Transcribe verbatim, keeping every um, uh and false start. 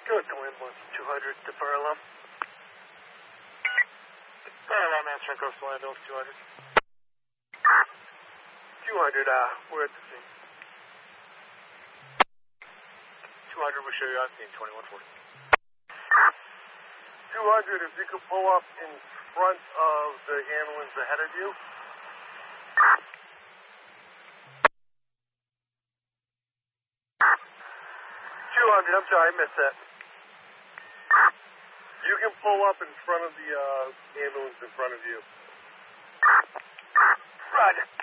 Good, to ambulance two hundred to fire alarm. Fire alarm answering coastal ambulance two hundred. two hundred, uh, we're at the scene. two hundred, we'll show you on scene, twenty-one forty. two hundred, if you could pull up in front of the ambulance ahead of you. two hundred, I'm sorry, I missed that. You can pull up in front of the uh, ambulance in front of you. Roger.